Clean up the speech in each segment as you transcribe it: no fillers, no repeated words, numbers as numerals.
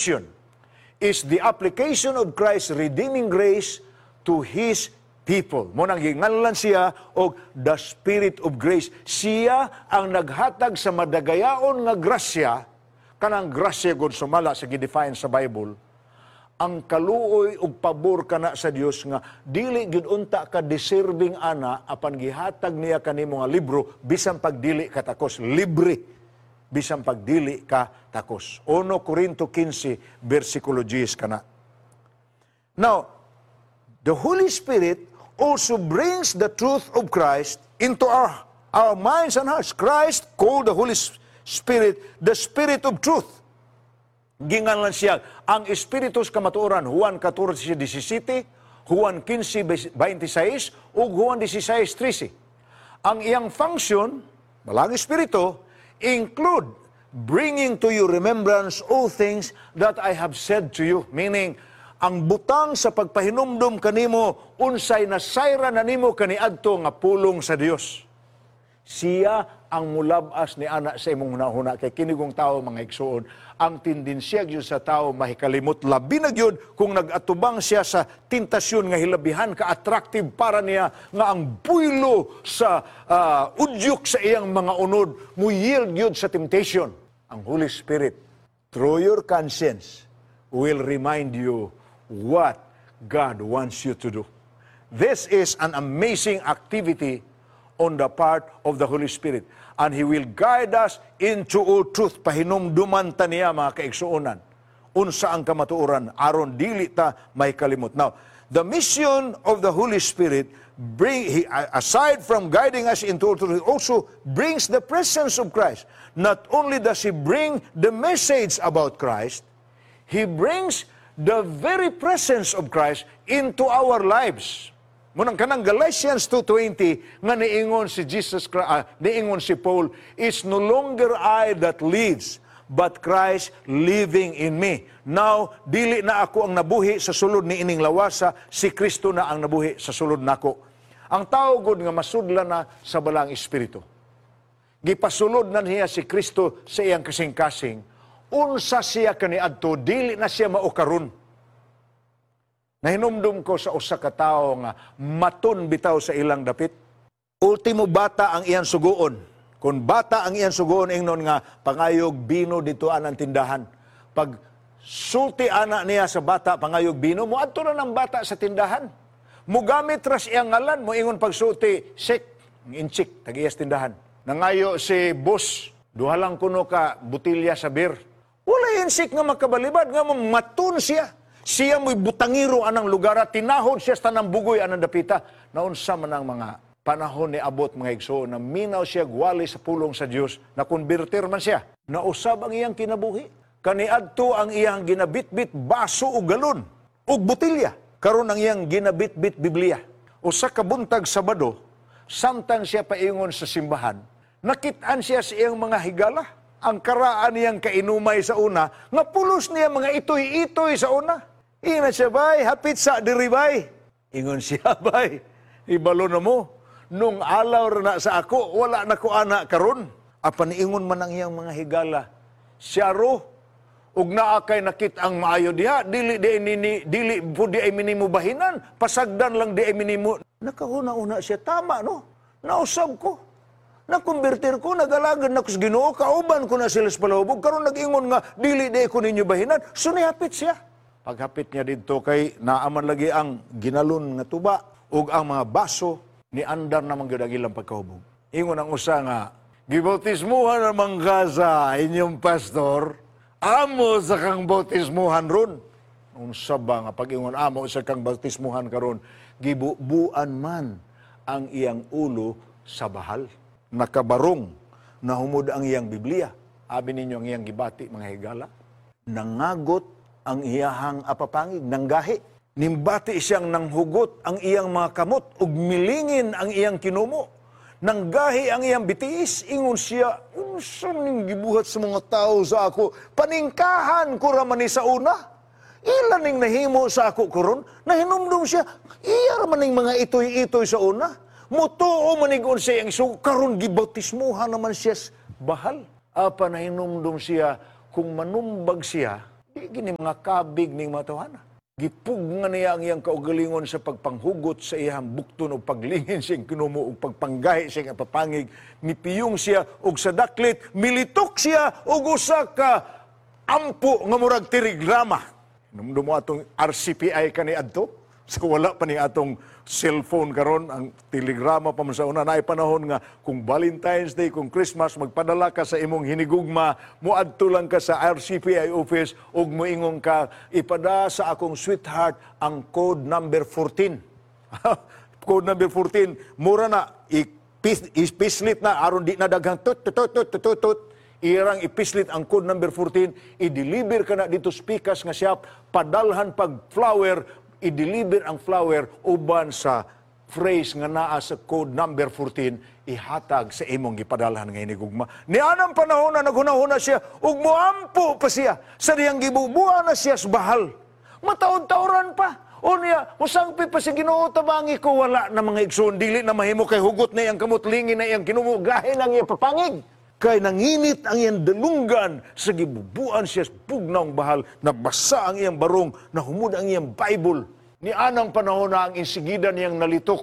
mission is the application of Christ's redeeming grace to His people. Munang ginganlan siya og the Spirit of Grace. Siya ang naghatag sa madagayaon nga grasya, kanang grasya gud sumala sa gidefine sa Bible, ang kaluoy ug pabor kana sa Dios nga dili gyud unta ka deserving ana apan gihatag niya kanimo nga libro bisan pagdili ka takos, libre bisan pagdili ka takos. 1 Corinto 15 bersikulo 10 kana. Now, the Holy Spirit also brings the truth of Christ into our minds and hearts. Christ called the Holy Spirit the Spirit of Truth. Ginganlan siya ang Espiritus kamatuoran, Juan 14:17, Juan 15:26, ug Juan 16:13. Ang iyang function, malang Espiritu, include bringing to your remembrance all things that I have said to you. Meaning, ang butang sa pagpahinumdum kanimo, unsay nasayra na nimo kaniadto nga pulong sa Dios. Siya ang mulabas ni anak sa imong hunahuna kay kinigong tao mga igsuon. Ang tindensya gyud sa tao mahikalimot labi na gyud kung nagatubang siya sa tentasyon nga hilabihan ka attractive para niya nga ang buylo sa udyok sa iyang mga unod mo yield gyud sa temptation. Ang Holy Spirit through your conscience will remind you what God wants you to do. This is an amazing activity on the part of the Holy Spirit. And He will guide us into all truth. Pahinumduman ta niya mga kaigsuonan. Unsa ang kamatuoran, aron dili ta may kalimot. Now, the mission of the Holy Spirit, aside from guiding us into all truth, also brings the presence of Christ. Not only does He bring the message about Christ, He brings the very presence of Christ into our lives. Munang kanang Galatians 2:20 nga niingon si niingon si Paul, is no longer I that lives, but Christ living in me. Now, dili na ako ang nabuhi sa sulod ni ining lawasa, si Kristo na ang nabuhi sa sulod nako. Ang tao gud nga masudlan na sa balang espiritu. Gipasulod na niya si Kristo sa iyang kasing-kasing. Unsa siya kaniadto, dili na siya mao karon. Nahinumdum ko sa usa ka tawo nga maton bitaw sa ilang dapit. Ultimo bata ang iyang sugoon. Kung bata ang iyang sugoon, ingnon nga pangayog bino dito ang tindahan. Pag sulti anak niya sa bata pangayog bino, muadto na ng bata sa tindahan. Mugamit ras iyang ngalan, mo ingon pagsulti, sek, inchik, tag-iyas tindahan. Nangayo si boss, duha lang kuno ka butilya sa beer. Wala insik nga makabalibad, nga mamatun siya. Siya mo'y butangiro anang lugar at tinahod siya sa tanang bugoy anang dapita. Naunsa man ang mga panahon ni abot mga igsoon na minaw siya gwali sa pulong sa Dios na konbertir man siya. Nausab ang iyang kinabuhi. Kaniadto ang iyang ginabitbit baso o galon o butilya. Karon ang iyang ginabitbit Biblia. Usa ka buntag Sabado, samtang siya paingon sa simbahan, nakitaan siya sa iyang mga higala. Ang karaan niyang kainumay sa una, nga pulos niya mga itoy-itoy sa una. Ingon siya, bay, hapit sa diri, bay. Ingon siya, bay, ibalo na mo. Nung alaw na sa ako, wala na ko anak karon. Apan ingon man ang iyang mga higala. Siya ro, ug naa kay nakit ang maayo diha, dili po di ay minimo bahinan, pasagdan lang di ay minimo. Nakahuna-una siya, tama no? Nausab ko. Nakonvertir ko, nagalagan na ko sa Ginoo, kauban ko na sila sa palahubog, karon nag-ingon nga, dili di ko ninyo bahinan, so nihapit siya. Paghapit niya dito kay naaman lagi ang ginalon nga tuba, ug ang mga baso, ni andar namang gyud ang ilang pagkahubog. Ingon ang usa nga, gibautismuhan namang ka sa inyong pastor, amo sa kang bautismuhan ron. Unsa ba nga pag-ingon amo sa kang bautismuhan karon, gibubuan man ang iyang ulo sa bahal. Nakabarong, nahumod ang iyang Biblia. Abi ninyo ang iyang gibati, mga higala. Nangagot ang iyahang apapangig, nanggahi. Nimbati siyang nanghugot ang iyang mga kamot, ug milingin ang iyang kinumo. Nanggahi ang iyang bitiis, ingon siya, unsa ning gibuhat sa mga tao sa ako? Paningkahan ko raman ni sa una. Ilan ning nahimo sa ako karon? Nahinumdum siya, iya raman ning mga itoy-itoy sa una. Mutuo manigon siya ang iso, karon gibautismuhan naman siya bahal. Apa nahinumdum siya, kung manumbag siya, Gini mga kabig ning mga tawhana. Gipug nga niya ang iyang kaugalingon sa pagpanghugot sa iyang bukton o paglingin siyang kinumo o pagpanggahi siyang papangig. Nipiyong siya o sa daklit, militok siya o usa ka ampo nga murag tirigrama. Nung atong RCPI kani adto, so wala pa ni atong cellphone karon, ang telegrama pa man sa una na panahon nga kung Valentine's Day, kung Christmas, magpadala ka sa imong hinigugma, muadto lang ka sa RCPI office ug moingon ka, ipada sa akong sweetheart ang code number 14. Code number 14, mura na, ipislit na, aron di na daghang tut, irang ipislit ang code number 14, i-deliver ka na dito speakers nga shop, padalhan pag flower, i-deliver ang flower uban sa phrase nga naa sa code number 14, ihatag sa imong gipadalhan nga hinigugma. Ni anang panahon na naghunahuna siya, ug moampo pa siya, sa diyang gibubuha na siya sa bahal. Mataon-taoran pa. O niya, musangpit pa siya Ginoo, tabangi ko, wala na mga igsoon, dili na mahimo kay hugot na iyang kamutlingin na iyang kinumugahe lang iyang papangig. Kay nanginit ang iyang dalunggan sa gibubuan siya sa bugnaong bahal, nabasa ang iyang barong, nahumud ang iyang Bible. Ni anang panahon na ang insigidan niyang nalitok.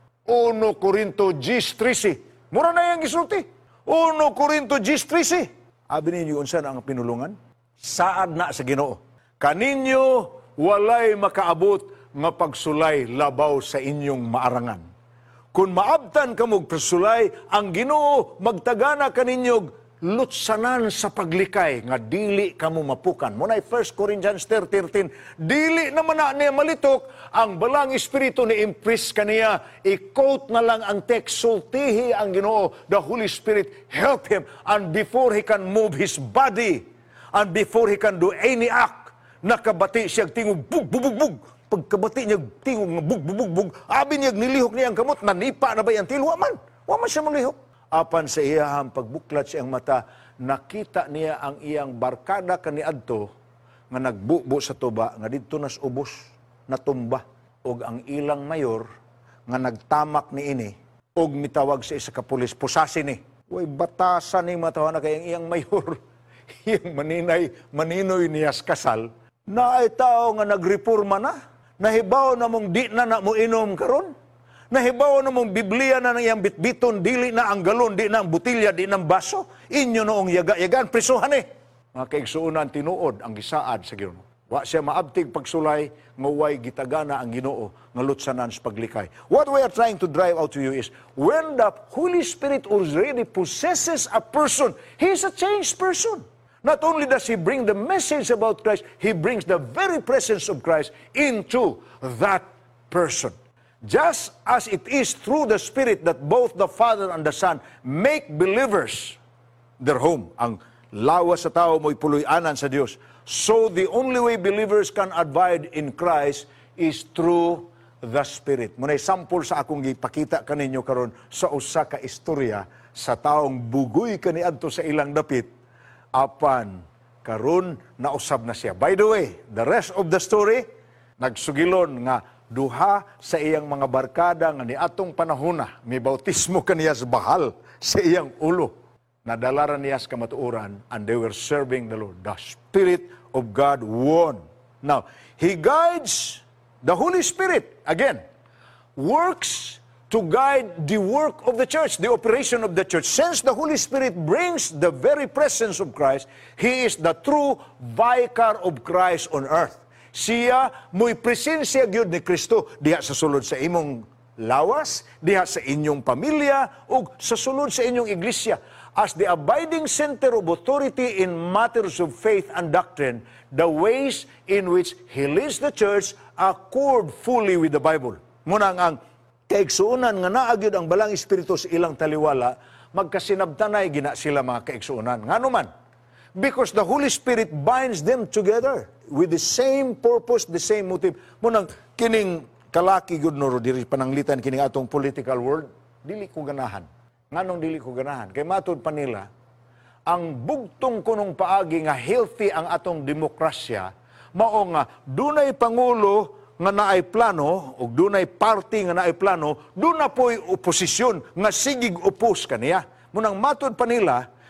1 Corinto 10:13. Mura na iyang gisulti. 1 Corinto 10:13. Abi ninyo unsa na ang pinulungan? Saad na sa Ginoo. Kaninyo walay makaabot nga pagsulay labaw sa inyong maarangan. Kung maabtan kamog persulay, ang Ginoo magtagana kaninyog lutsanan sa paglikay nga dili kamo mapukan. Munay 1 Corinthians 13, dili naman na niya malitok, ang balang espiritu ni impress kaniya, i-quote na lang ang text, sultihi ang Ginoo, the Holy Spirit help him, and before he can move his body, and before he can do any act, nakabati siya tingog bug bug bug bug. Pagkabati niya tingog nga bug bug bug bug, abi niya nilihok niya ang kamot, nanipa na ba yan til? Waman siya malihok. Apan sa iyahang pagbuklat siyang mata, nakita niya ang iyang barkada kaniadto nga nagbubo sa tuba, nga didto nas ubos, natumba, og ang ilang mayor nga nagtamak ni ini, og mitawag sa isa ka pulis, pusasi ni. Uy, batasan ni matawa na kayang iyang mayor, iyang maninoy niyas kasal, na ay tao nga nagreporma na, nahibaw na mong di na mo inom karon. Nahibaw na mong Biblia na nang bitbiton, dili na ang galon, di na ang butilya, di na ang baso. Inyo noong yaga-yagaan, prisuhan eh. Mga kaigsuunan, tinuod ang gisaad sa Ginoo. Wa siya maabtig pagsulay, ngaway gitagana ang Ginoo, nga lutsanan sa paglikay. What we are trying to drive out to you is, when the Holy Spirit already possesses a person, he is a changed person. Not only does he bring the message about Christ, he brings the very presence of Christ into that person. Just as it is through the Spirit that both the Father and the Son make believers their home. Ang lawas sa tao mo'y puloy-anan sa Diyos. So the only way believers can abide in Christ is through the Spirit. Muna'y sample sa akong gipakita kaninyo karon sa usa ka istorya sa taong bugoy kaniadto sa ilang dapit, apan karon nausab na siya. By the way, the rest of the story, nagsugilon nga duha sa iyang mga barkada nga niatong panahona, may bautismo kaniya sa bahal sa iyang ulo. Nadalaran niya sa kamatuoran, and they were serving the Lord. The Spirit of God won. Now, He guides, the Holy Spirit, again, works to guide the work of the church, the operation of the church. Since the Holy Spirit brings the very presence of Christ, He is the true vicar of Christ on earth. Siya mo'y presensya gyud ni Kristo diha sa sulod sa imong lawas, diha sa inyong pamilya, o sa sulod sa inyong iglesia. As the abiding center of authority in matters of faith and doctrine, the ways in which He leads the church accord fully with the Bible. Munang ang kaigsuunan nga naagyod ang balang espiritu sa ilang taliwala, magkasinabtanay gina sila mga kaigsuunan. Ngano man? Because the Holy Spirit binds them together with the same purpose, the same motive. Munang kining kalaki gud no diri pananglitan kining atong political world, dili ko ganahan. Nganong dili ko ganahan? Kay matud pa nila, ang bugtong kunong paagi nga healthy ang atong demokrasya, mao nga dunay pangulo nga naay plano ug dunay party nga naay plano, duna po'y oposisyon nga sigig opos kaniya. Munang matud pa nila,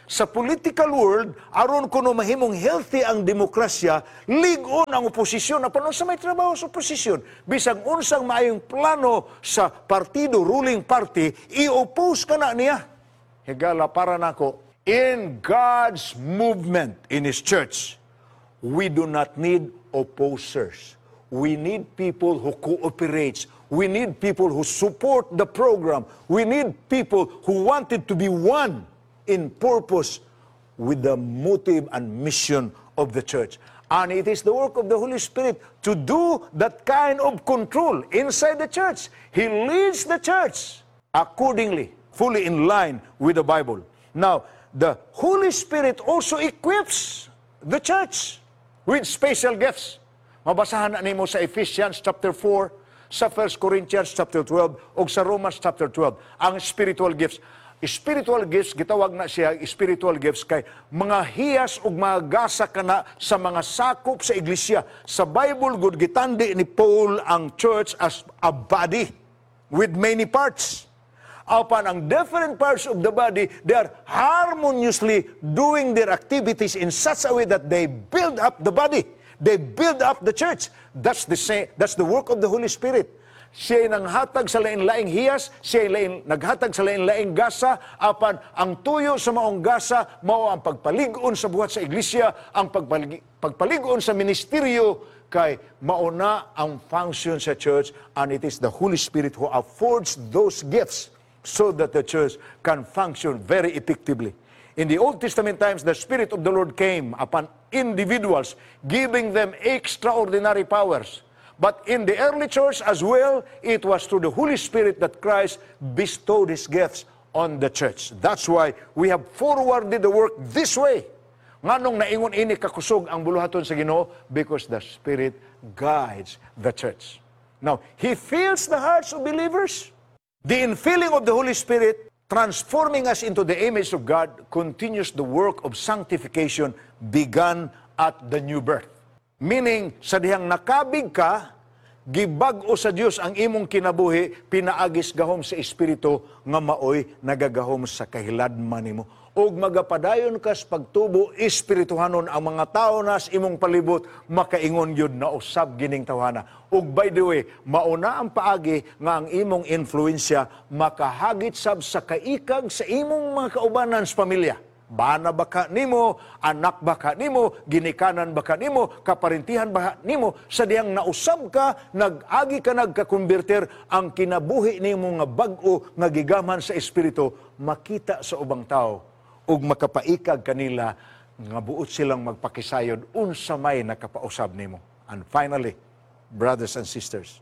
sa political world, aron kuno mahimong healthy ang demokrasya, ligon ang oposisyon. Apan unsa may trabaho sa oposisyon? Bisag unsang maayong plano sa partido, ruling party, i-oppose ka na niya. Higala para nako, in God's movement in His church, we do not need opposers. We need people who cooperate. We need people who support the program. We need people who wanted to be one in purpose with the motive and mission of the church. And it is the work of the Holy Spirit to do that kind of control inside the church. He leads the church accordingly, fully in line with the Bible. Now, the Holy Spirit also equips the church with special gifts. Mabasahan na nimo sa Ephesians chapter 4, sa 1 Corinthians chapter 12, o sa Romans chapter 12, ang spiritual gifts. Spiritual gifts, gitawag na siya, spiritual gifts, kay mga hiyas o mga gasa ka na sa mga sakop sa iglesia. Sa Bible, good gitandi ni Paul ang church as a body with many parts. Upon ang different parts of the body, they are harmoniously doing their activities in such a way that they build up the body. They build up the church. That's the work of the Holy Spirit. Siya nang hatag sa lain-laing hiyas, siya naghatag sa lain-laing gasa, apan ang tuyo sa maong gasa, mao ang pagpaligon sa buhat sa iglesia, ang pagpaligon sa ministeryo, kay mauna ang function sa church, and it is the Holy Spirit who affords those gifts so that the church can function very effectively. In the Old Testament times, the Spirit of the Lord came upon individuals, giving them extraordinary powers. But in the early church as well, it was through the Holy Spirit that Christ bestowed His gifts on the church. That's why we have forwarded the work this way. Nganong naingon ini kakusog ang buluhaton sa Ginoo? Because the Spirit guides the church. Now, He fills the hearts of believers. The infilling of the Holy Spirit, transforming us into the image of God, continues the work of sanctification begun at the new birth. Meaning, sa dihang nakabig ka, gibag-o sa Dios ang imong kinabuhi, pinaagis gahom sa Espiritu, nga maoy nagagahom sa kahiladman nimo. Og magapadayon kas pagtubo, espirituhanon ang mga tao nas imong palibot, makaingon yun na usab gining tawhana. Og by the way, mauna ang paagi nga ang imong influensya makahagit sab sa kaikag sa imong mga kaubanan sa pamilya. Bana baka nimo, anak baka nimo, ginikanan baka nimo, kaparintihan baka nimo, sa diyang nausab ka, nag-agi ka nagkakonverter, ang kinabuhi nimo nga bag-o nga gigaman sa Espiritu, makita sa ubang tao, ug makapaikag kanila, nga buot silang magpakisayod, unsa may nakapausab nimo. And finally, brothers and sisters,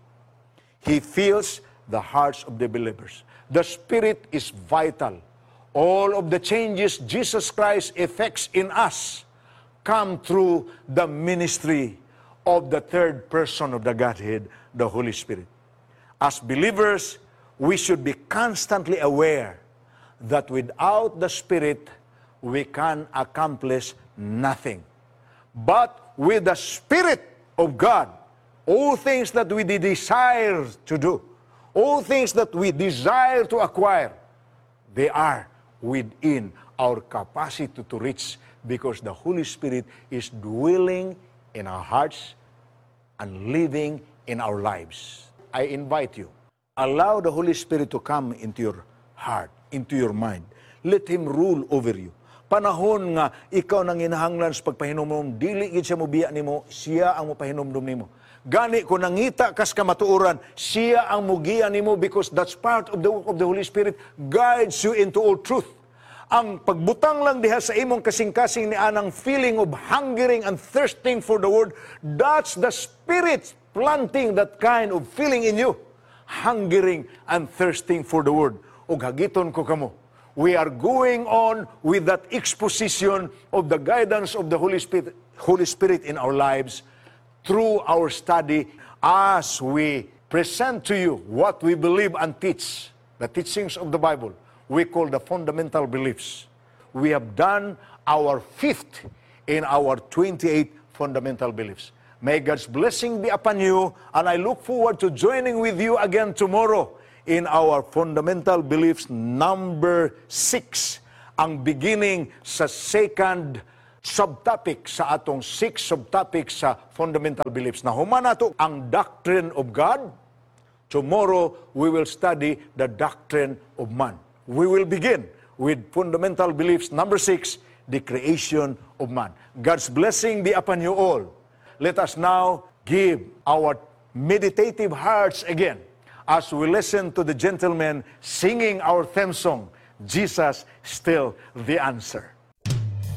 He fills the hearts of the believers. The Spirit is vital. All of the changes Jesus Christ effects in us come through the ministry of the third person of the Godhead, the Holy Spirit. As believers, we should be constantly aware that without the Spirit, we can accomplish nothing. But with the Spirit of God, all things that we desire to do, all things that we desire to acquire, they are within our capacity to reach, because the Holy Spirit is dwelling in our hearts and living in our lives. I invite you, allow the Holy Spirit to come into your heart, into your mind. Let Him rule over you. Panahon nga ikaw nang hinahanglan sa pagpahinomdom, dili gid siya mobiya nimo, siya ang mopahinomdom nimo. Gani kung nangita kas kamatuoran, siya ang mugiya nimo, because that's part of the work of the Holy Spirit, guides you into all truth. Ang pagbutang lang diha sa imong kasing-kasing ni anang feeling of hungering and thirsting for the Word, that's the Spirit planting that kind of feeling in you. Hungering and thirsting for the Word. O hagiton ko kamo, we are going on with that exposition of the guidance of the Holy Spirit in our lives through our study as we present to you what we believe and teach, the teachings of the Bible. We call the fundamental beliefs. We have done our 5th in our 28 fundamental beliefs. May God's blessing be upon you, and I look forward to joining with you again tomorrow in our fundamental beliefs number 6. ang beginning sa second subtopic sa atong 6 subtopics sa fundamental beliefs. Na human nato ang doctrine of God. Tomorrow, we will study the doctrine of man. We will begin with fundamental beliefs number 6, the creation of man. God's blessing be upon you all. Let us now give our meditative hearts again as we listen to the gentlemen singing our theme song, Jesus Still the Answer.